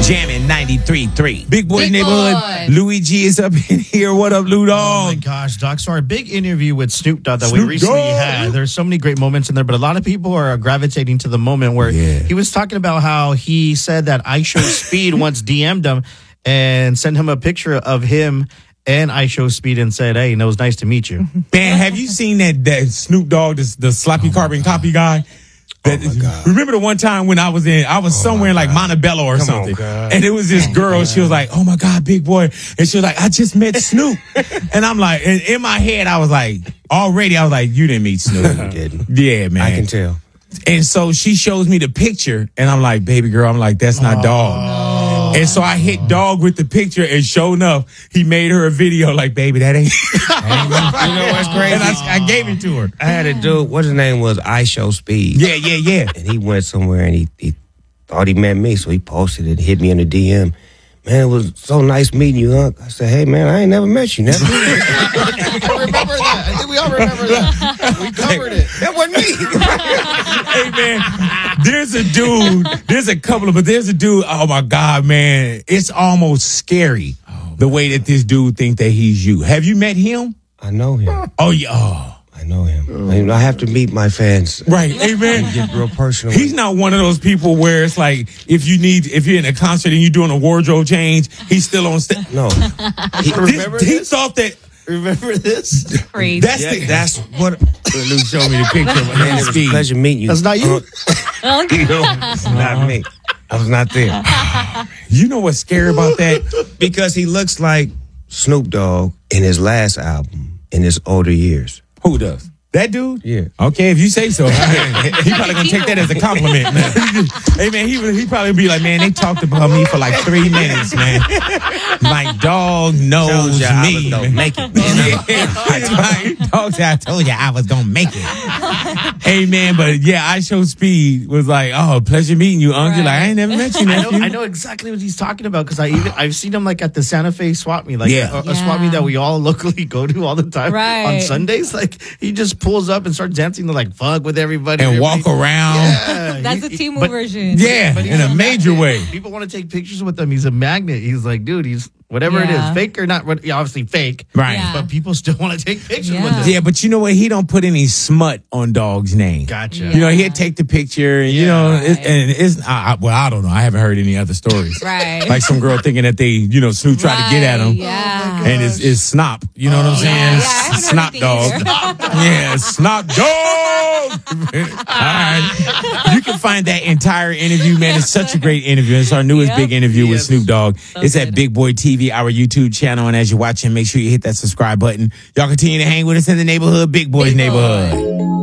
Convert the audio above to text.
Jamming 93.3. Big Boy's Big Neighborhood. Boy. Louis G is up in here. What up, Lou Oh my Dog? gosh, Doc. So our big interview with Snoop Dogg that we Snoop recently Dogg. had. There's so many great moments in there, but a lot of people are gravitating to the moment where he was talking about how he said that I Show Speed once DM'd him and sent him a picture of him and I Show Speed and said, "Hey, it was nice to meet you." Man, have you seen that Snoop Dogg, the sloppy carbon copy guy? Remember the one time when I was somewhere in like Montebello or something, and it was this girl. She was like, "Oh my God, Big Boy," and she was like, "I just met Snoop," and I'm like, and in my head, I was like, "You didn't meet Snoop." I didn't. Yeah, man, I can tell. And so she shows me the picture, and I'm like, "Baby girl," I'm like, "That's not Dog." And so I hit Dog with the picture, and sure enough, he made her a video like, "Baby, that ain't." You know what's crazy? And I gave it to her. I had a dude, what his name was, I Show Speed. Yeah. And he went somewhere and he thought he met me, so he posted it, hit me in the DM. Man, it was so nice meeting you, Unc. I said, hey, man, I ain't never met you. Never. I remember that. I think we all remember that. We covered it. That wasn't me. Hey, man, there's a dude, oh, my God, man. It's almost scary the way that this dude think that he's you. Have you met him? I know him. Oh, yeah. Oh. I know him. I have to meet my fans. Right. Hey, man. Get real personal. He's not one of those people where it's like, if you're in a concert and you're doing a wardrobe change, he's still on stage. No. He thought that. Remember this? Crazy. That's what. Lou showed me the picture of Man, him it was a speed. pleasure meeting you. That's not you. No, it's not me. I was not there. You know what's scary about that? Because he looks like Snoop Dogg in his last album in his older years. Who does? That dude? Yeah. Okay, if you say so. He probably gonna take that as a compliment, man. Hey, man, he probably be like, man, they talked about me for like 3 minutes, man. My dog knows me. I was gonna make it, man. I told you I was gonna make it. Hey, man, but yeah, I Show Speed was like, oh, pleasure meeting you, Unc. You're like, I ain't never met you, nephew. I know exactly what he's talking about because I've seen him like at the Santa Fe swap meet, like a swap meet that we all locally go to all the time on Sundays. Like he just pulls up and starts dancing to like fuck with everybody and walk around. Yeah, That's the T-Move version. Yeah, but in a major way. People want to take pictures with him. He's a magnet. He's like, dude, he's whatever it is, fake or not. Obviously fake, right? Yeah. But people still want to take pictures with him. Yeah, but you know what? He don't put any smut on Dog's name. Gotcha. You know, he'd take the picture, and you know, I don't know. I haven't heard any other stories. Right. Like some girl thinking that they, Snoop tried to get at him. Yeah. And it's Snop. You know what I'm saying? Yeah, I heard Snop everything Dog. here. Yeah, Snop Dog. All right. You can find that entire interview, man. It's such a great interview. It's our newest big interview with Snoop Dogg. It's at Big Boy TV, our YouTube channel. And as you're watching, make sure you hit that subscribe button. Y'all continue to hang with us in the neighborhood, Big Boy's Neighborhood.